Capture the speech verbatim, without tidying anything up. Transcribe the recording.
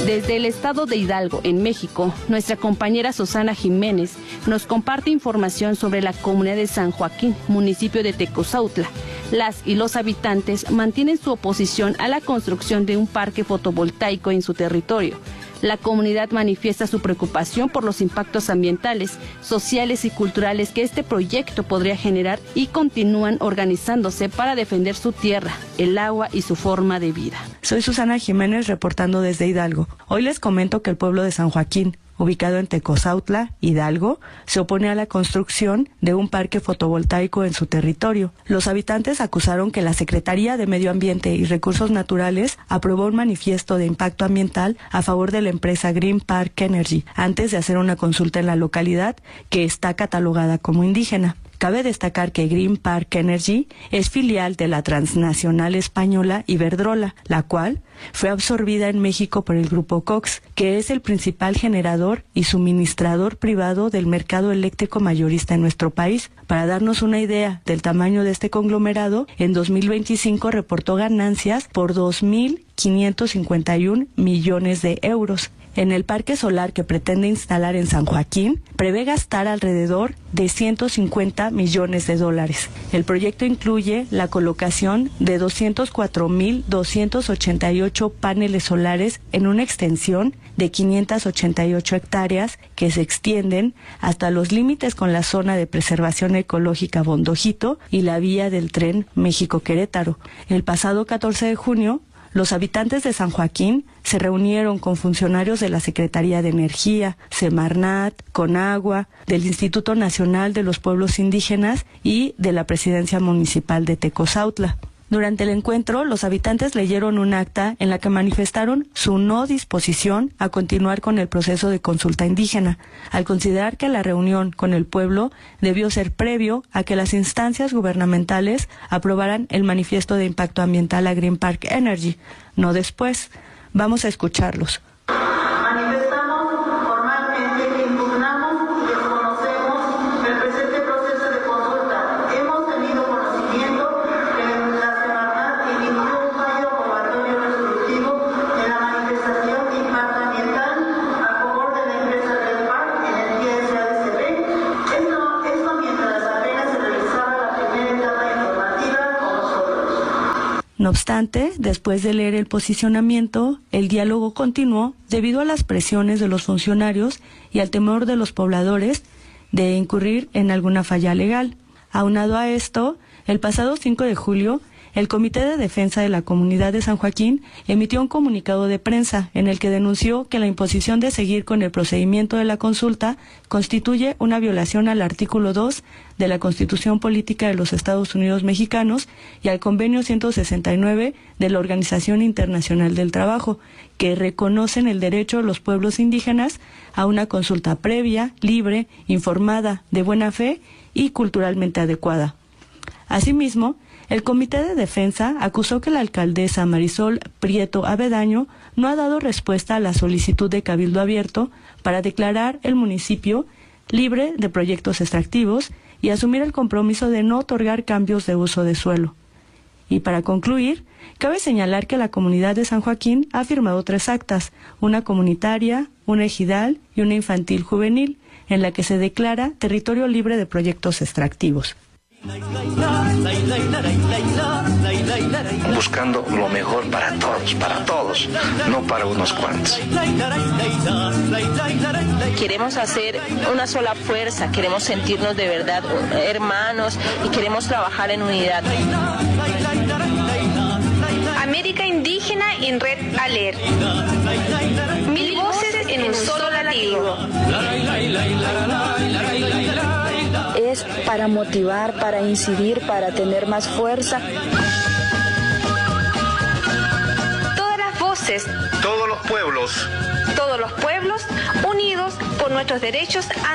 Desde el estado de Hidalgo, en México, nuestra compañera Susana Jiménez nos comparte información sobre la comunidad de San Joaquín, municipio de Tecozautla. Las y los habitantes mantienen su oposición a la construcción de un parque fotovoltaico en su territorio. La comunidad manifiesta su preocupación por los impactos ambientales, sociales y culturales que este proyecto podría generar y continúan organizándose para defender su tierra, el agua y su forma de vida. Soy Susana Jiménez reportando desde Hidalgo. Hoy les comento que el pueblo de San Joaquín, ubicado en Tecozautla, Hidalgo, se opone a la construcción de un parque fotovoltaico en su territorio. Los habitantes acusaron que la Secretaría de Medio Ambiente y Recursos Naturales aprobó un manifiesto de impacto ambiental a favor de la empresa Green Park Energy antes de hacer una consulta en la localidad que está catalogada como indígena. Cabe destacar que Green Park Energy es filial de la transnacional española Iberdrola, la cual fue absorbida en México por el grupo Cox, que es el principal generador y suministrador privado del mercado eléctrico mayorista en nuestro país. Para darnos una idea del tamaño de este conglomerado, en dos mil veinticinco reportó ganancias por dos mil quinientos cincuenta y un millones de euros. En el parque solar que pretende instalar en San Joaquín, prevé gastar alrededor de ciento cincuenta millones de dólares. El proyecto incluye la colocación de doscientos cuatro mil doscientos ochenta y ocho paneles solares en una extensión de quinientas ochenta y ocho hectáreas que se extienden hasta los límites con la zona de preservación ecológica Bondojito y la vía del tren México-Querétaro. El pasado catorce de junio, los habitantes de San Joaquín se reunieron con funcionarios de la Secretaría de Energía, Semarnat, Conagua, del Instituto Nacional de los Pueblos Indígenas y de la Presidencia Municipal de Tecozautla. Durante el encuentro, los habitantes leyeron un acta en la que manifestaron su no disposición a continuar con el proceso de consulta indígena, al considerar que la reunión con el pueblo debió ser previo a que las instancias gubernamentales aprobaran el manifiesto de impacto ambiental a Green Park Energy, no después. Vamos a escucharlos. No obstante, después de leer el posicionamiento, el diálogo continuó debido a las presiones de los funcionarios y al temor de los pobladores de incurrir en alguna falla legal. Aunado a esto, el pasado cinco de julio, el Comité de Defensa de la Comunidad de San Joaquín emitió un comunicado de prensa en el que denunció que la imposición de seguir con el procedimiento de la consulta constituye una violación al artículo dos de la Constitución Política de los Estados Unidos Mexicanos y al Convenio ciento sesenta y nueve de la Organización Internacional del Trabajo, que reconocen el derecho de los pueblos indígenas a una consulta previa, libre, informada, de buena fe y culturalmente adecuada. Asimismo, el Comité de Defensa acusó que la alcaldesa Marisol Prieto Avedaño no ha dado respuesta a la solicitud de Cabildo Abierto para declarar el municipio libre de proyectos extractivos y asumir el compromiso de no otorgar cambios de uso de suelo. Y para concluir, cabe señalar que la comunidad de San Joaquín ha firmado tres actas, una comunitaria, una ejidal y una infantil juvenil, en la que se declara territorio libre de proyectos extractivos. Buscando lo mejor para todos, para todos, no para unos cuantos. Queremos hacer una sola fuerza, queremos sentirnos de verdad hermanos y queremos trabajar en unidad. América Indígena en Red Alert. Mil voces en un solo latido. Es para motivar, para incidir, para tener más fuerza. Todas las voces, todos los pueblos, todos los pueblos unidos por nuestros derechos